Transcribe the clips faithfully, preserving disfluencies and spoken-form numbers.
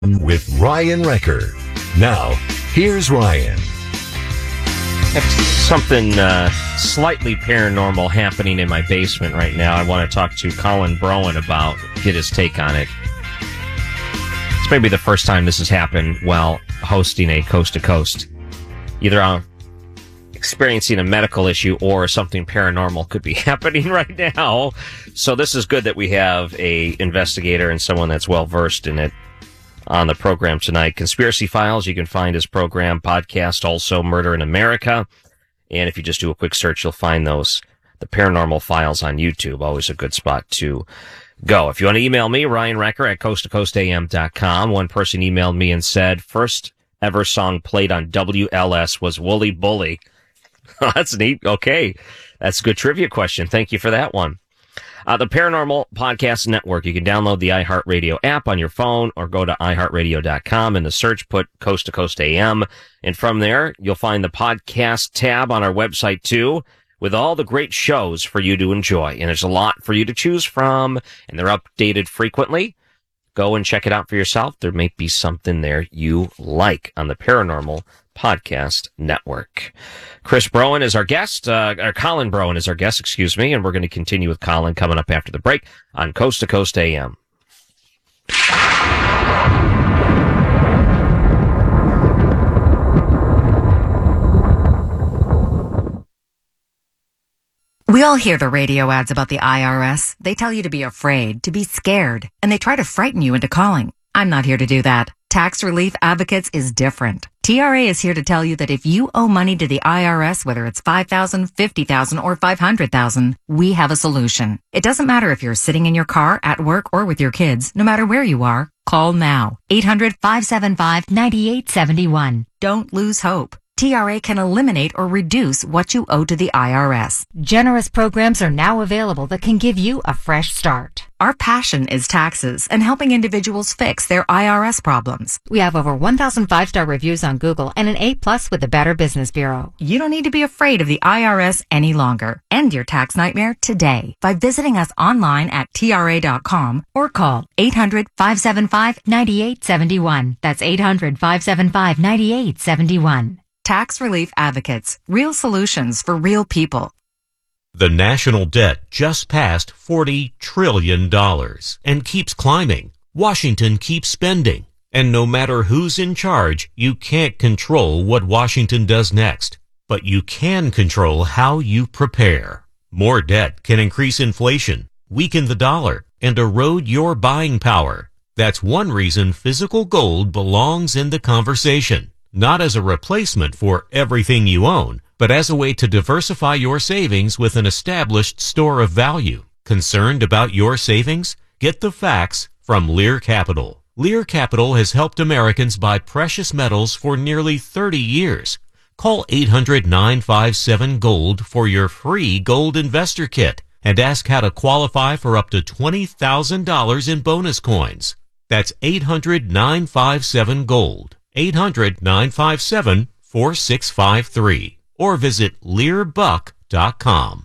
with Ryan Wrecker. Now, here's Ryan. Have something uh, slightly paranormal happening in my basement right now. I want to talk to Colin Broen about, get his take on it. It's maybe the first time this has happened while hosting a Coast to Coast. Either I'm experiencing a medical issue or something paranormal could be happening right now. So this is good that we have a investigator and someone that's well versed in it on the program tonight. Conspiracy Files, you can find his program, podcast, also Murder in America. And if you just do a quick search, you'll find those, the Paranormal Files on YouTube. Always a good spot to go. If you want to email me, Ryan Wrecker at coast to coast a m dot com. One person emailed me and said, first ever song played on W L S was Wooly Bully. That's neat. Okay. That's a good trivia question. Thank you for that one. Uh, the Paranormal Podcast Network. You can download the iHeartRadio app on your phone or go to i heart radio dot com. In the search, put Coast to Coast A M. And from there, you'll find the podcast tab on our website, too, with all the great shows for you to enjoy. And there's a lot for you to choose from, and they're updated frequently. Go and check it out for yourself. There may be something there you like on the Paranormal Podcast Network. Chris Broen is our guest, uh, or Colin Broen is our guest, excuse me, and we're going to continue with Colin coming up after the break on Coast to Coast A M. We all hear the radio ads about the I R S. They tell you to be afraid, to be scared, and they try to frighten you into calling. I'm not here to do that. Tax Relief Advocates is different. T R A is here to tell you that if you owe money to the I R S, whether it's five thousand dollars, fifty thousand dollars, or five hundred thousand dollars, we have a solution. It doesn't matter if you're sitting in your car, at work, or with your kids. No matter where you are, call now. eight hundred, five seven five, nine eight seven one. Don't lose hope. T R A can eliminate or reduce what you owe to the I R S. Generous programs are now available that can give you a fresh start. Our passion is taxes and helping individuals fix their I R S problems. We have over one thousand five-star reviews on Google and an A plus with the Better Business Bureau. You don't need to be afraid of the I R S any longer. End your tax nightmare today by visiting us online at T R A dot com or call eight hundred, five seven five, nine eight seven one. That's eight hundred, five seven five, nine eight seven one. Tax Relief Advocates. Real solutions for real people. The national debt just passed forty trillion dollars and keeps climbing. Washington keeps spending. And no matter who's in charge, you can't control what Washington does next. But you can control how you prepare. More debt can increase inflation, weaken the dollar, and erode your buying power. That's one reason physical gold belongs in the conversation. Not as a replacement for everything you own, but as a way to diversify your savings with an established store of value. Concerned about your savings? Get the facts from Lear Capital. Lear Capital has helped Americans buy precious metals for nearly thirty years. Call eight hundred, nine five seven, GOLD for your free gold investor kit and ask how to qualify for up to twenty thousand dollars in bonus coins. That's eight hundred, nine five seven, GOLD. eight hundred, nine five seven, four six five three or visit lear buck dot com.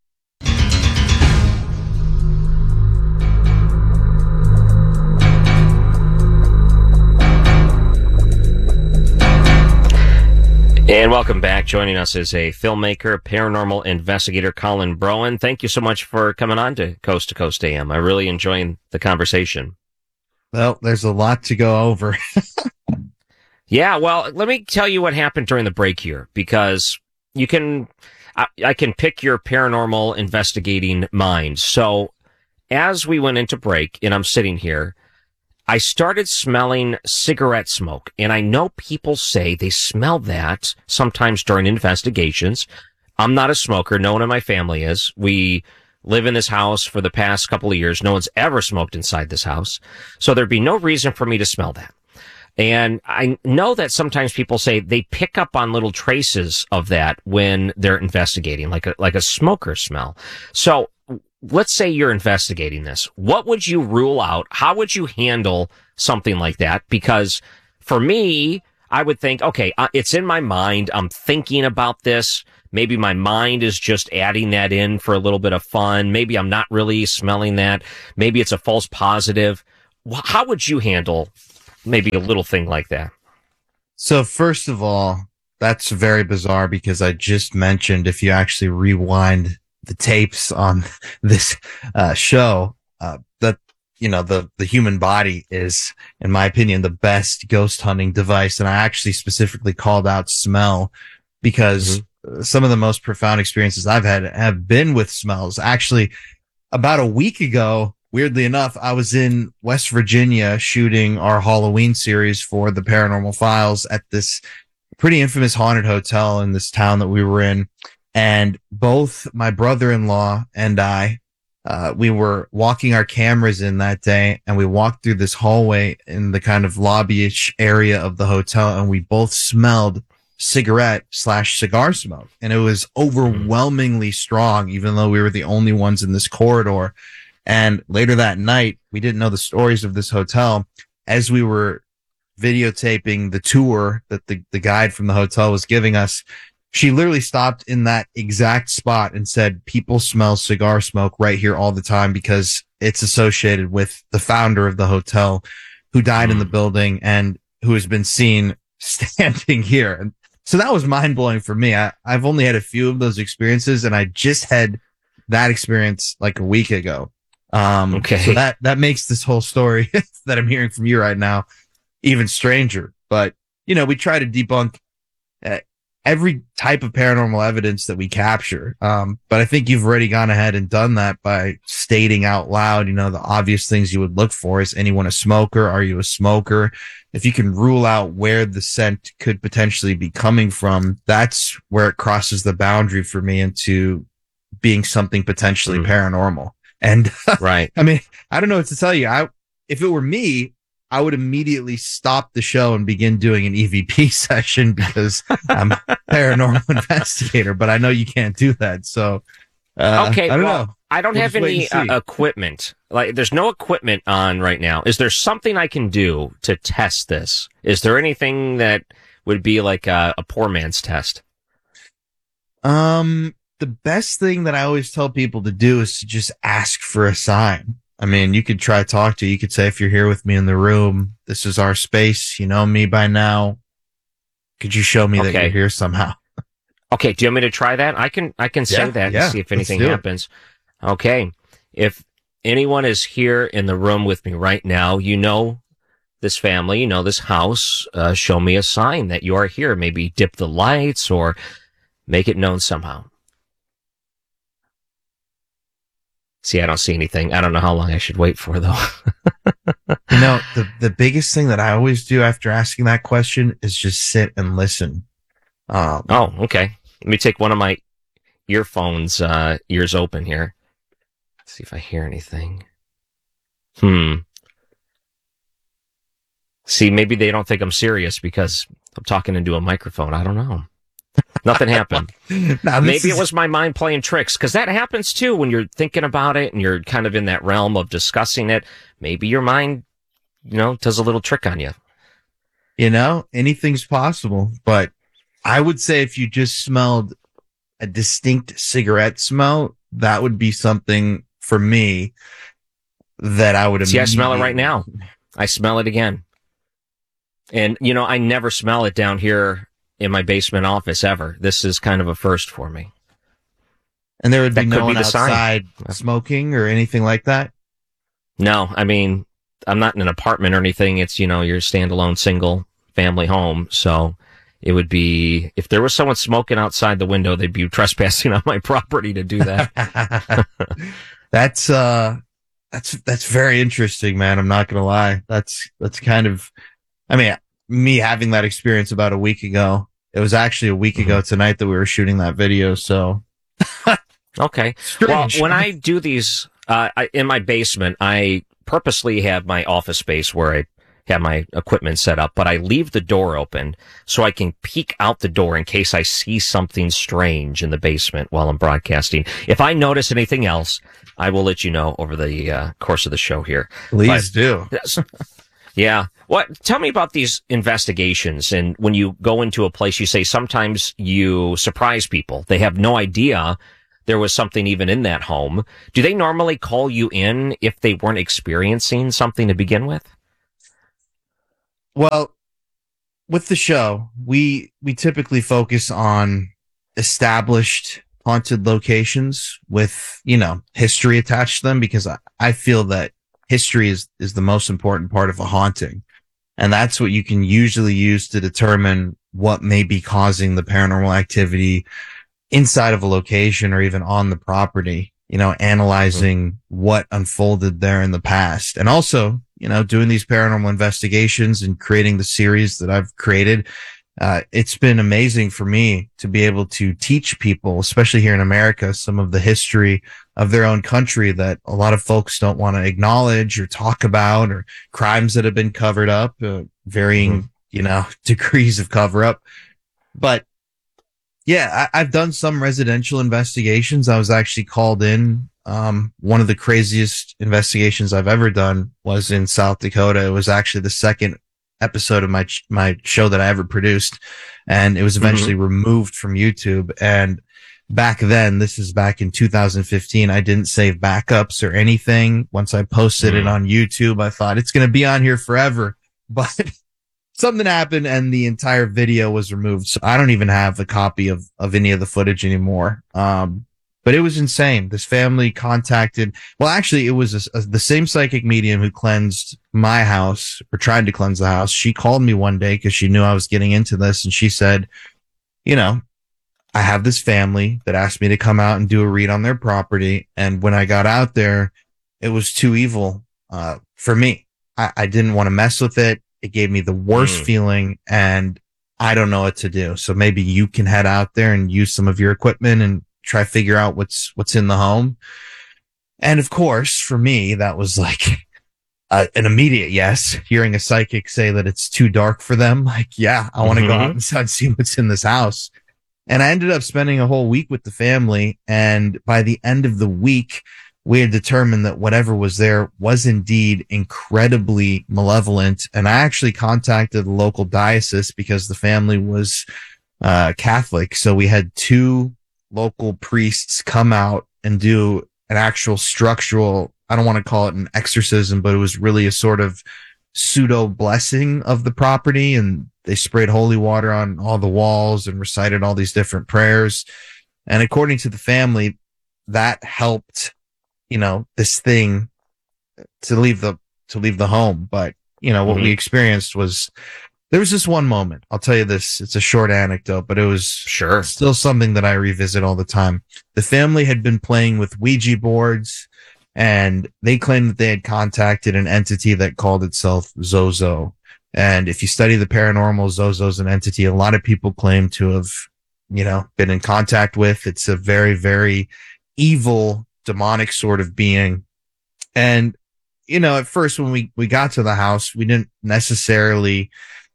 And welcome back. Joining us is a filmmaker, paranormal investigator, Colin Broen. Thank you so much for coming on to Coast to Coast A M. I really enjoying the conversation. Well, there's a lot to go over. Yeah, well, let me tell you what happened during the break here, because you can, I, I can pick your paranormal investigating mind. So as we went into break and I'm sitting here, I started smelling cigarette smoke. And I know people say they smell that sometimes during investigations. I'm not a smoker. No one in my family is. We live in this house for the past couple of years. No one's ever smoked inside this house. So there'd be no reason for me to smell that. And I know that sometimes people say they pick up on little traces of that when they're investigating, like a, like a smoker smell. So let's say you're investigating this. What would you rule out? How would you handle something like that? Because for me, I would think, okay, uh, it's in my mind. I'm thinking about this. Maybe my mind is just adding that in for a little bit of fun. Maybe I'm not really smelling that. Maybe it's a false positive. How would you handle maybe a little thing like that. So first of all, that's very bizarre because I just mentioned if you actually rewind the tapes on this uh, show, uh, that, you know, the, the human body is, in my opinion, the best ghost hunting device. And I actually specifically called out smell because mm-hmm. some of the most profound experiences I've had have been with smells. Actually, about a week ago, weirdly enough, I was in West Virginia shooting our Halloween series for the Paranormal Files at this pretty infamous haunted hotel in this town that we were in. And both my brother-in-law and I, uh, we were walking our cameras in that day, and we walked through this hallway in the kind of lobby-ish area of the hotel, and we both smelled cigarette slash cigar smoke. And it was overwhelmingly strong, even though we were the only ones in this corridor. And later that night, we didn't know the stories of this hotel. As we were videotaping the tour that the, the guide from the hotel was giving us, she literally stopped in that exact spot and said, people smell cigar smoke right here all the time because it's associated with the founder of the hotel who died mm. in the building and who has been seen standing here. And so that was mind blowing for me. I, I've only had a few of those experiences, and I just had that experience like a week ago. Um, okay. So that, that makes this whole story that I'm hearing from you right now even stranger. But, you know, we try to debunk uh, every type of paranormal evidence that we capture. Um, but I think you've already gone ahead and done that by stating out loud, you know, the obvious things you would look for. Is anyone a smoker? Are you a smoker? If you can rule out where the scent could potentially be coming from, that's where it crosses the boundary for me into being something potentially mm. paranormal. And right. I mean, I don't know what to tell you. I, if it were me, I would immediately stop the show and begin doing an E V P session because I'm a paranormal investigator, but I know you can't do that. So, uh, okay. I don't well, know. I don't we'll have any uh, equipment. Like, there's no equipment on right now. Is there something I can do to test this? Is there anything that would be like a, a poor man's test? Um, the best thing that I always tell people to do is to just ask for a sign. I mean, you could try to talk to, you could say, if you're here with me in the room, this is our space. You know me by now. Could you show me okay. that you're here somehow? Okay. Do you want me to try that? I can, I can say yeah, that yeah, and see if anything happens. Okay. If anyone is here in the room with me right now, you know this family, you know this house, uh, show me a sign that you are here. Maybe dip the lights or make it known somehow. See, I don't see anything. I don't know how long I should wait for, though. You know, the, the biggest thing that I always do after asking that question is just sit and listen. Um, oh, okay. Let me take one of my earphones, uh, ears open here. Let's see if I hear anything. Hmm. See, maybe they don't think I'm serious because I'm talking into a microphone. I don't know. Nothing happened. now, Maybe is... it was my mind playing tricks, because that happens too when you're thinking about it and you're kind of in that realm of discussing it. Maybe your mind, you know, does a little trick on you. You know, anything's possible. But I would say if you just smelled a distinct cigarette smell, that would be something for me that I would. See, I smell it right now. I smell it again. And, you know, I never smell it down here in my basement office ever. This is kind of a first for me. And there would be that no one outside sign. Smoking or anything like that? No, I mean, I'm not in an apartment or anything. It's, you know, your standalone single family home. So it would be, if there was someone smoking outside the window, they'd be trespassing on my property to do that. that's, uh, that's, that's very interesting, man. I'm not going to lie. That's, that's kind of, I mean, me having that experience about a week ago. It was actually a week mm-hmm. ago tonight that we were shooting that video. So, okay. Strange. Well, when I do these uh, I, in my basement, I purposely have my office space where I have my equipment set up, but I leave the door open so I can peek out the door in case I see something strange in the basement while I'm broadcasting. If I notice anything else, I will let you know over the uh, course of the show here. Please but, do. Yeah. What? Tell me about these investigations. And when you go into a place, you say sometimes you surprise people. They have no idea there was something even in that home. Do they normally call you in if they weren't experiencing something to begin with? Well, with the show, we we typically focus on established haunted locations with, you know, history attached to them, because I, I feel that history is is the most important part of a haunting. And that's what you can usually use to determine what may be causing the paranormal activity inside of a location or even on the property, you know, analyzing mm-hmm. what unfolded there in the past. And also, you know, doing these paranormal investigations and creating the series that I've created. Uh, it's been amazing for me to be able to teach people, especially here in America, some of the history of their own country that a lot of folks don't want to acknowledge or talk about, or crimes that have been covered up, uh, varying, mm-hmm. you know, degrees of cover up. But yeah, I, I've done some residential investigations. I was actually called in. Um, one of the craziest investigations I've ever done was in South Dakota. It was actually the second episode of my my show that I ever produced, and it was eventually mm-hmm. removed from YouTube. And back then, this is back in two thousand fifteen, I didn't save backups or anything. Once I posted mm-hmm. it on YouTube, I thought it's going to be on here forever, but something happened and the entire video was removed. So I don't even have a copy of of any of the footage anymore. Um, But it was insane. This family contacted, well, actually, it was a, a, the same psychic medium who cleansed my house, or tried to cleanse the house. She called me one day because she knew I was getting into this. And she said, you know, I have this family that asked me to come out and do a read on their property. And when I got out there, it was too evil uh, for me. I, I didn't want to mess with it. It gave me the worst mm. feeling, and I don't know what to do. So maybe you can head out there and use some of your equipment and try to figure out what's, what's in the home. And of course, for me, that was like uh, an immediate yes. Hearing a psychic say that it's too dark for them. Like, yeah, I want to mm-hmm. go out and see what's in this house. And I ended up spending a whole week with the family. And by the end of the week, we had determined that whatever was there was indeed incredibly malevolent. And I actually contacted the local diocese because the family was uh, Catholic. So we had two local priests come out and do an actual structural, I don't want to call it an exorcism, but it was really a sort of pseudo blessing of the property. And they sprayed holy water on all the walls and recited all these different prayers. And according to the family, that helped, you know, this thing to leave the, to leave the home. But, you know, what mm-hmm. we experienced was, there was this one moment. I'll tell you this. It's a short anecdote, but it was sure still something that I revisit all the time. The family had been playing with Ouija boards, and they claimed that they had contacted an entity that called itself Zozo. And if you study the paranormal, Zozo's an entity a lot of people claim to have, you know, been in contact with. It's a very, very evil, demonic sort of being. And, you know, at first when we, we got to the house, we didn't necessarily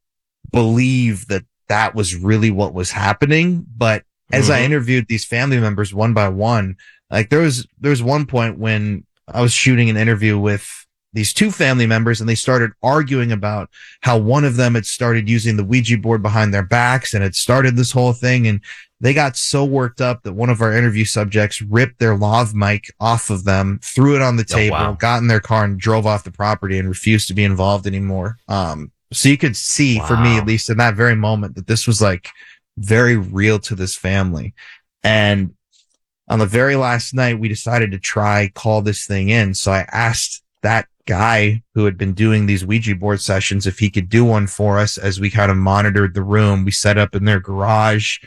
believe that that was really what was happening. But as mm-hmm. I interviewed these family members one by one, like there was, there was one point when I was shooting an interview with these two family members, and they started arguing about how one of them had started using the Ouija board behind their backs and had started this whole thing. And they got so worked up that one of our interview subjects ripped their lav mic off of them, threw it on the table, oh, wow. got in their car and drove off the property and refused to be involved anymore. Um, So you could see, wow. for me, at least in that very moment, that this was like very real to this family. And on the very last night, we decided to try call this thing in. So I asked that guy who had been doing these Ouija board sessions if he could do one for us as we kind of monitored the room. We set up in their garage,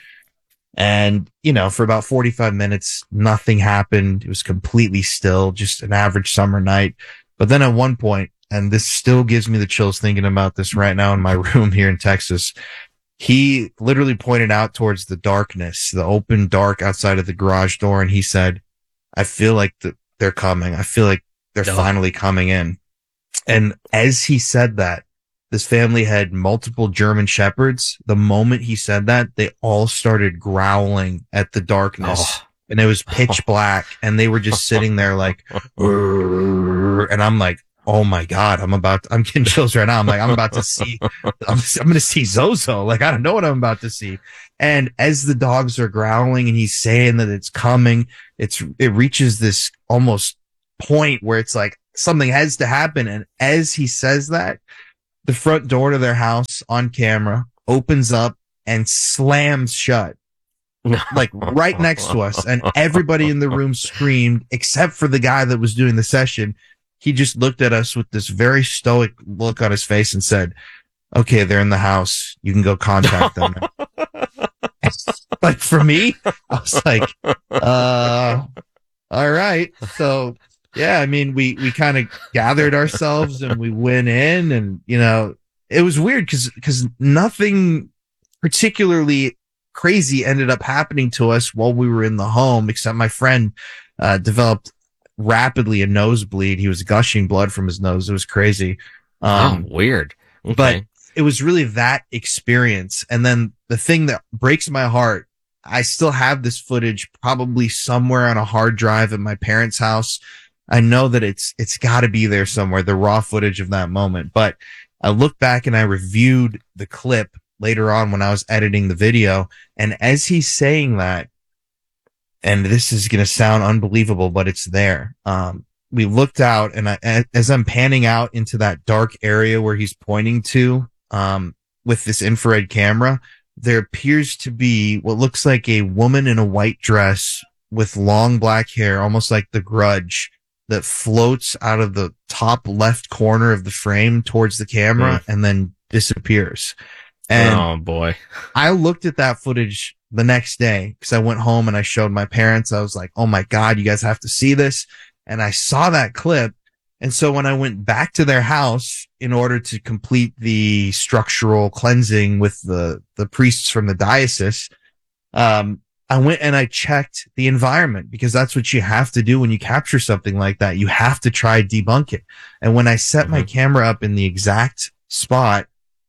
and, you know, for about forty-five minutes, nothing happened. It was completely still, just an average summer night. But then at one point, and this still gives me the chills thinking about this right now in my room here in Texas, he literally pointed out towards the darkness, the open dark outside of the garage door. And he said, I feel like the, they're coming. I feel like they're no. finally coming in. And as he said that, this family had multiple German shepherds. The moment he said that, they all started growling at the darkness. Oh. And it was pitch black. And they were just sitting there like, and I'm like, oh my God, I'm about, to, I'm getting chills right now. I'm like, I'm about to see, I'm, I'm going to see Zozo. Like, I don't know what I'm about to see. And as the dogs are growling and he's saying that it's coming, it's, it reaches this almost point where it's like something has to happen. And as he says that, the front door to their house on camera opens up and slams shut. Like right next to us, and everybody in the room screamed except for the guy that was doing the session. He just looked at us with this very stoic look on his face and said, "Okay, they're in the house. You can go contact them." Like for me, I was like, uh, all right. So yeah, I mean, we, we kind of gathered ourselves and we went in, and, you know, it was weird because, because nothing particularly crazy ended up happening to us while we were in the home, except my friend, uh, developed rapidly a nosebleed. He was gushing blood from his nose. It was crazy. Um, oh, weird. Okay. But it was really that experience. And then the thing that breaks my heart, I still have this footage probably somewhere on a hard drive at my parents' house. I know that it's, it's gotta be there somewhere, the raw footage of that moment. But I looked back and I reviewed the clip later on when I was editing the video. And as he's saying that, and this is going to sound unbelievable, but it's there. Um, we looked out, and I, as I'm panning out into that dark area where he's pointing to, um, with this infrared camera, there appears to be what looks like a woman in a white dress with long black hair, almost like The Grudge, that floats out of the top left corner of the frame towards the camera mm. and then disappears. And oh boy. I looked at that footage the next day because I went home and I showed my parents. I was like, oh my God, you guys have to see this. And I saw that clip. And so when I went back to their house in order to complete the structural cleansing with the, the priests from the diocese, um, I went and I checked the environment because that's what you have to do when you capture something like that. You have to try debunk it. And when I set mm-hmm. my camera up in the exact spot,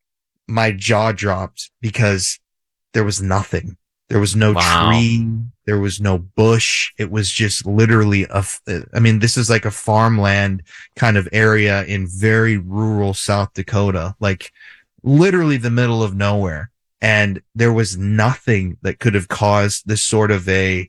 my jaw dropped because there was nothing. There was no wow. tree. There was no bush. It was just literally a, I mean, this is like a farmland kind of area in very rural South Dakota, like literally the middle of nowhere. And there was nothing that could have caused this sort of a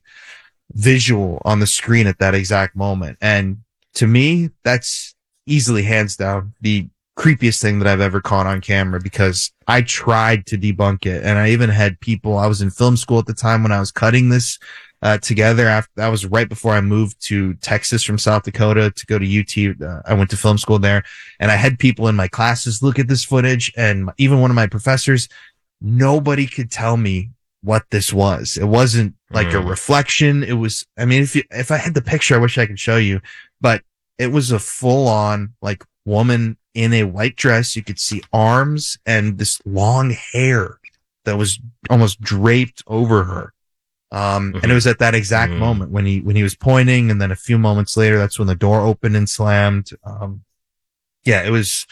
visual on the screen at that exact moment. And to me, that's easily hands down the creepiest thing that I've ever caught on camera because I tried to debunk it. And I even had people, I was in film school at the time when I was cutting this uh, together. After that was right before I moved to Texas from South Dakota to go to U T. Uh, I went to film school there, and I had people in my classes look at this footage, and even one of my professors, nobody could tell me what this was. It wasn't like mm. a reflection. It was, I mean, if you, if I had the picture, I wish I could show you, but it was a full on like woman in a white dress. You could see arms and this long hair that was almost draped over her. Um, mm-hmm. and it was at that exact mm-hmm. moment when he, when he was pointing. And then a few moments later, that's when the door opened and slammed. Um, yeah, it was,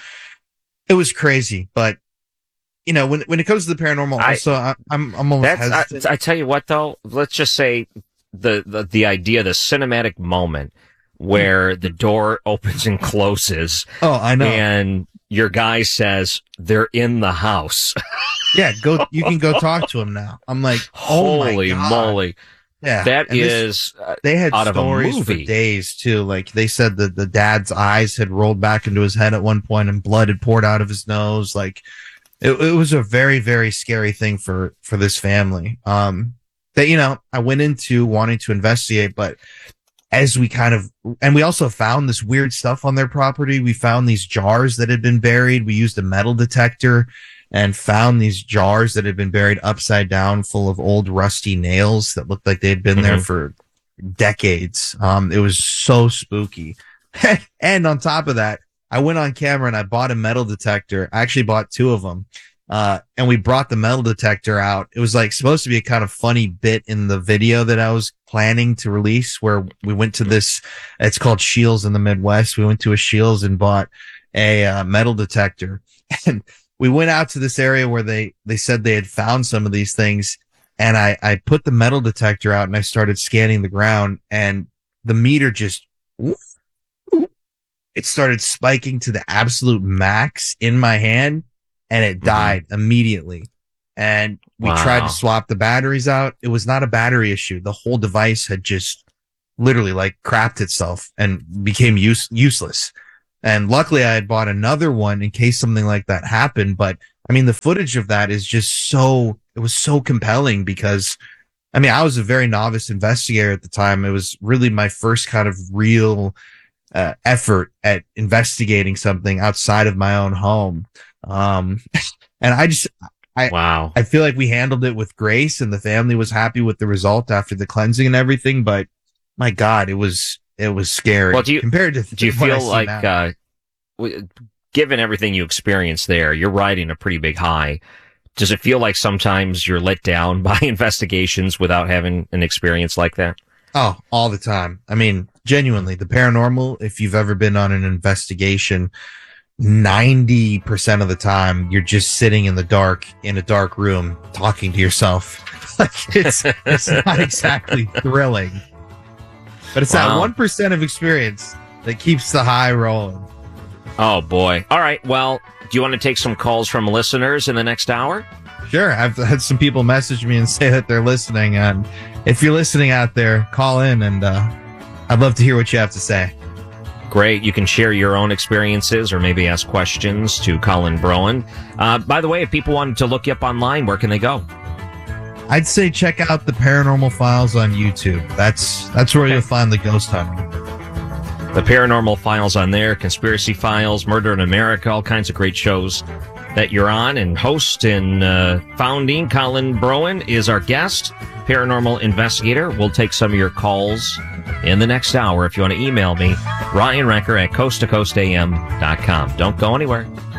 it was crazy, but you know, when, when it comes to the paranormal, I, also, I, I'm, I'm almost that's, I, I tell you what though, let's just say the, the, the idea, the cinematic moment where the door opens and closes. Oh, I know. And your guy says they're in the house. Yeah, go. You can go talk to him now. I'm like, oh holy my God. moly! Yeah, that and is. This, they had out stories of a movie. for days too. Like they said that the dad's eyes had rolled back into his head at one point, and blood had poured out of his nose. Like it, it was a very, very scary thing for for this family. Um, that you know, I went into wanting to investigate, but as we kind of, and we also found this weird stuff on their property. We found these jars that had been buried. We used a metal detector and found these jars that had been buried upside down full of old rusty nails that looked like they had been mm-hmm. there for decades. Um, it was so spooky. And on top of that, I went on camera and I bought a metal detector. I actually bought two of them. Uh, and we brought the metal detector out. It was like supposed to be a kind of funny bit in the video that I was planning to release where we went to this, it's called Shields in the Midwest. We went to a Shields and bought a uh, metal detector, and we went out to this area where they, they said they had found some of these things. And I, I put the metal detector out and I started scanning the ground, and the meter just, it started spiking to the absolute max in my hand. And it died mm-hmm. immediately. And we wow. tried to swap the batteries out. It was not a battery issue. The whole device had just literally like crapped itself and became use, useless. And luckily I had bought another one in case something like that happened. But I mean, the footage of that is just so, it was so compelling because I mean, I was a very novice investigator at the time. It was really my first kind of real uh, effort at investigating something outside of my own home. Um, and I just, I, wow. I feel like we handled it with grace and the family was happy with the result after the cleansing and everything. But my God, it was, it was scary. Well, do you, compared to do you what I feel see like, now. uh, w- given everything you experienced there, you're riding a pretty big high. Does it feel like sometimes you're let down by investigations without having an experience like that? Oh, all the time. I mean, genuinely, the paranormal, if you've ever been on an investigation, ninety percent of the time, you're just sitting in the dark, in a dark room, talking to yourself. Like, it's, it's not exactly thrilling. But it's Wow. that one percent of experience that keeps the high rolling. Oh, boy. All right. Well, do you want to take some calls from listeners in the next hour? Sure. I've had some people message me and say that they're listening. And if you're listening out there, call in and uh, I'd love to hear what you have to say. Great. You can share your own experiences or maybe ask questions to Colin Broen. Uh, by the way, if people wanted to look you up online, where can they go? I'd say check out the Paranormal Files on YouTube. That's that's where Okay. you'll find the ghost hunting. The Paranormal Files on there, Conspiracy Files, Murder in America, all kinds of great shows that you're on and host and uh, founding. Colin Broen is our guest, paranormal investigator. We'll take some of your calls in the next hour. If you want to email me, Ryan Recker at coast to coast a m dot com. Don't go anywhere.